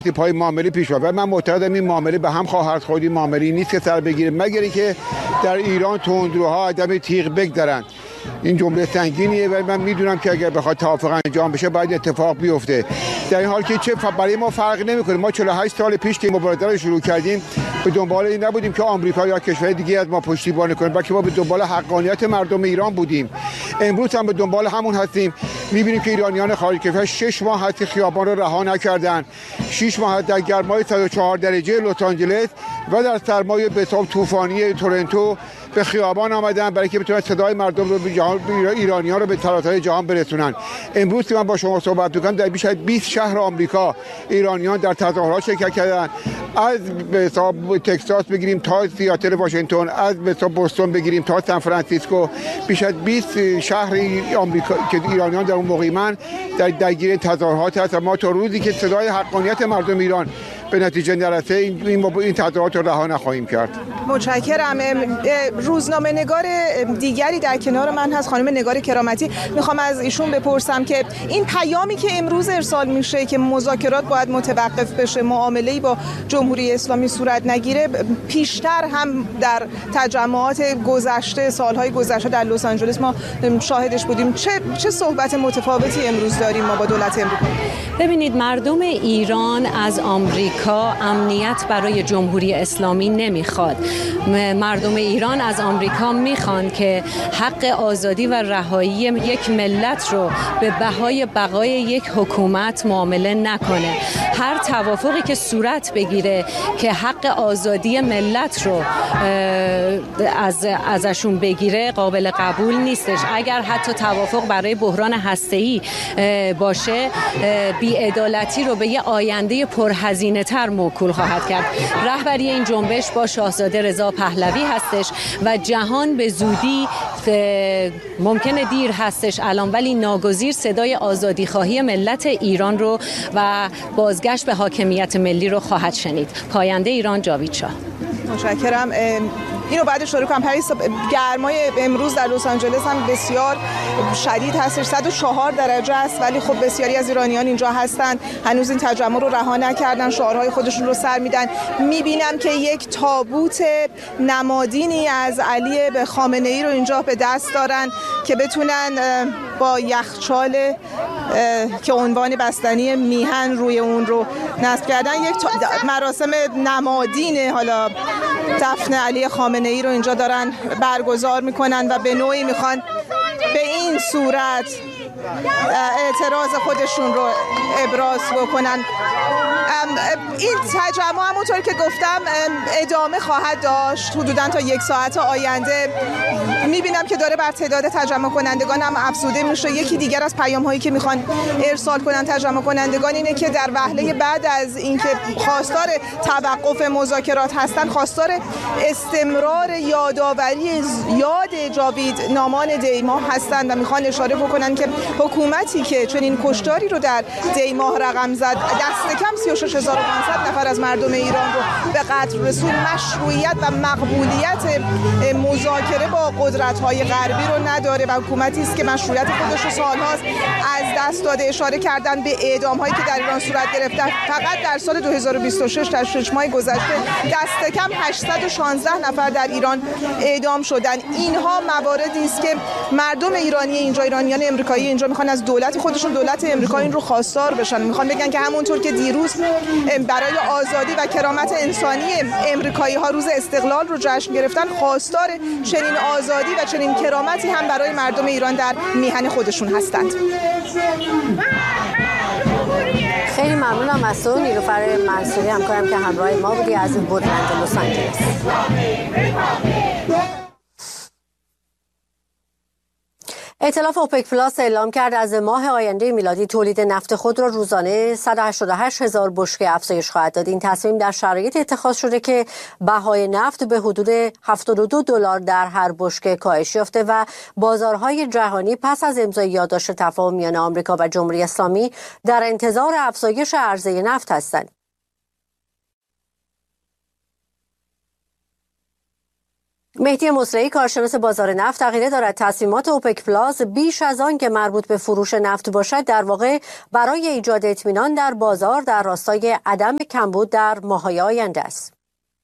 پای معامله پیش و من معتقدم این معامله به هم خواهد خورد. این معامله نیست که سر بگیره مگر اینکه در ایران تندروها عدم تیغ بگذارن. این جمله سنگینیه ولی من میدونم که اگر بخواد توافق انجام بشه باید اتفاق بیفته. در این حال که چه برای ما فرق نمیکنه. ما 48 سال پیش که مبارزه رو شروع کردیم به دنبال این نبودیم که آمریکا یا کشور دیگه از ما پشتیبانی کنه، بلکه ما به دنبال حقانیت مردم ایران بودیم. امروز هم به دنبال همون هستیم. میبینیم که ایرانیان خارج کشور 6 ماه هست خیابان رو رها نکردن. 6 ماه در گرمای 104 درجه لس آنجلس و در سرمای بسیار طوفانی تورنتو به خیابان آمدن برای که بتونن صدای مردم رو به جهان، ایرانیان رو به سراسر جهان برسونن. امروز که من با شما صحبت می‌کنم در بیش از 20 شهر آمریکا ایرانیان در تظاهرات شرکت کردن. از مثلا تگزاس بگیریم تا سیاتل واشنگتن، از مثلا بوستون بگیریم تا سان فرانسیسکو، بیش از 20 شهر آمریکا که ایرانیان در اون موقعیت درگیر تظاهرات هست. ما تا روزی که صدای حقانیت مردم ایران به نتیجه نرسه این تظاهرات رو رها نخواهیم کرد. متشکرم. روزنامه نگار دیگری در کنار من هست، خانم نگار کرامتی. میخوام از ایشون بپرسم که این پیامی که امروز ارسال میشه که مذاکرات باید متوقف بشه، معامله‌ای با جمهوری اسلامی صورت نگیره، پیشتر هم در تجمعات گذشته، سالهای گذشته در لس آنجلس ما شاهدش بودیم. چه صحبت متفاوتی امروز داریم ما با دولت امریکا؟ ببینید، مردم ایران از آمریکا امنیت برای جمهوری اسلامی نمیخواد. مردم ایران از آمریکا میخوان که حق آزادی و رهایی یک ملت رو به بهای بقای یک حکومت معامله نکنه. هر توافقی که صورت بگیره که حق آزادی ملت رو ازشون بگیره قابل قبول نیستش. اگر حتی توافق برای بحران هسته‌ای باشه، بی‌عدالتی رو به یه آینده پرهزینه تر موکول خواهد کرد. رهبری این جنبش با شاهزاده رضا پهلوی هستش و جهان به زودی، ممکنه دیر هستش الان ولی ناگزیر، صدای آزادی خواهی ملت ایران رو و بازگشت به حاکمیت ملی رو خواهد شنید. پاینده ایران، جاوید شاه. متشکرم. اینو بعد شروع کنم. پریسا، گرمای امروز در لس آنجلس هم بسیار شدید هستش، 104 درجه است، ولی خب بسیاری از ایرانیان اینجا هستند، هنوز این تجمع رو رها نکردن، شعارهای خودشون رو سر میدن. میبینم که یک تابوت نمادینی از علی به خامنه‌ای رو اینجا به دست دارن که بتونن با یخچال که عنوان بستنی میهن روی اون رو نصب کردن. یک مراسم نمادین حالا دفن علی خامنه‌ای رو اینجا دارن برگزار میکنن و به نوعی میخوان به این صورت اعتراض خودشون رو ابراز بکنن. این تجمع همونطور که گفتم ادامه خواهد داشت حدوداً تا 1 ساعت آینده. میبینم که داره بر تعداد تجمع کنندگان هم افزوده میشه. یکی دیگر از پیام هایی که میخوان ارسال کنن تجمع کنندگان اینه که در وهله بعد از اینکه خواستار توقف مذاکرات هستن، خواستار استمرار یادآوری یاد جاوید نامان دیماه هستند و میخوان اشاره بکنن که حکومتی که چنین کشتاری رو در دیماه رقم زد، دست کم 36500 نفر از مردم ایران رو به قتل رسوند، مشروعیت و مقبولیت مذاکره با قدرت‌های غربی رو نداره و حکومتی است که مشروعیت خودش رو سال‌هاست از دست داده. اشاره کردن به اعدام‌هایی که در ایران صورت گرفته. فقط در سال 2026 در 6 ماه گذشته دست کم 816 نفر در ایران اعدام شدن. اینها مواردی است که مردم ایرانی اینجا، ایرانیان امریکایی اینجا میخوان از دولت خودشون، دولت امریکا، این رو خواستار بشن. میخوان بگن که همونطور که دیروز برای آزادی و کرامت انسانی امریکایی ها روز استقلال رو جشن گرفتن، خواستار چنین آزادی و چنین کرامتی هم برای مردم ایران در میهن خودشون هستند. خیلی ممنونم از تو نیلوفر منصوری، همکارم که همراه ما بودی از بودلند لس آنجلس. ائتلاف اوپک پلاس اعلام کرد از ماه آینده میلادی تولید نفت خود را روزانه 188,000 بشکه افزایش خواهد داد. این تصمیم در شرایط اتخاذ شده که بهای نفت به حدود $72 در هر بشکه کاهش یافته و بازارهای جهانی پس از امضای یادداشت تفاهم میان آمریکا و جمهوری اسلامی در انتظار افزایش عرضه نفت هستند. مهدی مصلحی کارشناس بازار نفت عقیده دارد تصمیمات اوپک پلاس بیش از آن که مربوط به فروش نفت باشد در واقع برای ایجاد اطمینان در بازار در راستای عدم کمبود در ماه‌های آینده است.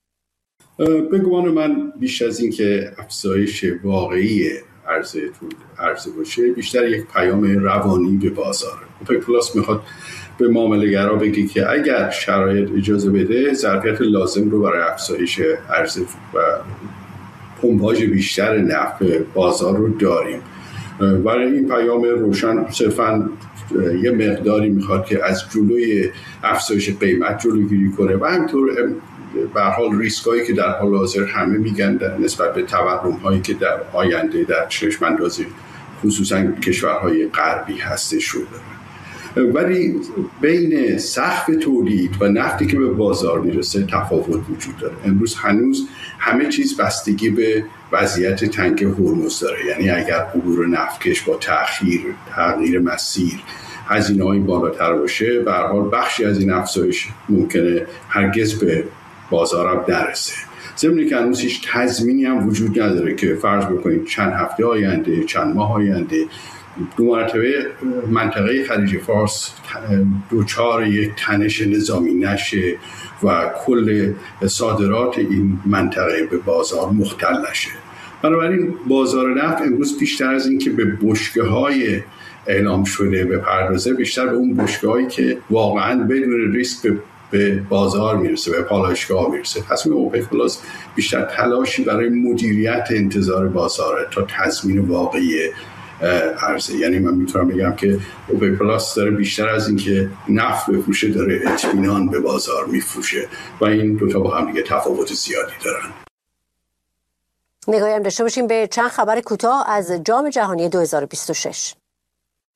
به گمان من بیش از این که افزایش واقعی عرضه باشه، بیشتر یک پیام روانی به بازار. اوپک پلاس میخواد به معامله‌گرا بگه که اگر شرایط اجازه بده ظرفیت لازم رو برای افزایش عرضه و پمپاژ بیشتر نفت به بازار رو داریم. برای این پیام روشن صرفاً یه مقداری میخواد که از جلوی افزایش قیمت جلوگیری کنه و همینطور به هر حال ریسکایی که در حال حاضر همه میگن نسبت به تورم‌هایی که در آینده در چشم‌انداز خصوصا کشورهای غربی هستش رو داره. ولی بین سقف تولید و نفتی که به بازار میرسه تفاوت وجود داره. امروز هنوز همه چیز بستگی به وضعیت تنک هرمز داره. یعنی اگر عبور نفتکش با تغییر مسیر هزینه‌های بالاتر باشه، به هر حال بخشی از این افزایش ممکنه هرگز به بازار نرسه. ضمن که هنوز هیچ تضمینی هم وجود نداره که فرض بکنید چند هفته آینده، چند ماه آینده دو مرتبه منطقه خلیج فارس دوچار یک تنش نظامی نشه و کل صادرات این منطقه به بازار مختل نشه. بنابراین بازار نفت امروز بیشتر از این که به بشکه‌های اعلام شده بپردازه، بیشتر به اون بشکه‌هایی که واقعاً بدون ریسک به بازار میرسه، به پالایشگاه میرسه. تصمیم اوپک پلاس بیشتر تلاشی برای مدیریت انتظار بازاره تا تضمین واقعی عرضه. یعنی من میتونم بگم که اوپک پلاس داره بیشتر از این که نفت بفروشه داره اطمینان به بازار میفروشه و این دوتا با هم دیگه تفاوت زیادی دارن. نگاهی هم داشته باشیم به چند خبر کوتاه از جام جهانی 2026.